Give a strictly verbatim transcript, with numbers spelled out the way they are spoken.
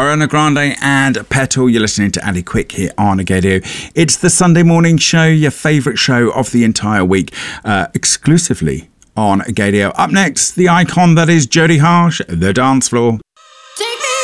Ariana Grande and Petal. You're listening to Ali Quick here on Agadio. It's the Sunday morning show, your favourite show of the entire week, uh, exclusively on Agadio. Up next, the icon that is Jodie Harsh, The Dance Floor.